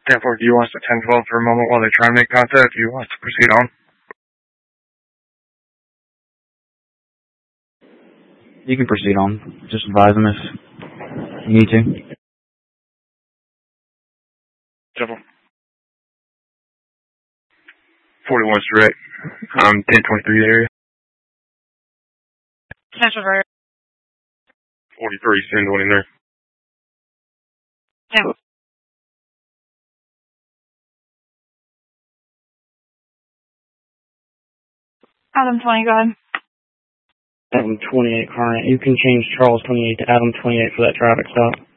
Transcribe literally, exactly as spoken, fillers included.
ten four, do you want us to ten twelve for a moment while they try and make contact? Do you want us to proceed on? You can proceed on. Just advise them if you need to. Double. forty-one direct. I'm ten twenty-three area. Central right. forty-three, send one in there. Yeah. Adam twenty, go ahead. Adam twenty-eight current. You can change Charles twenty-eight to Adam twenty-eight for that traffic stop.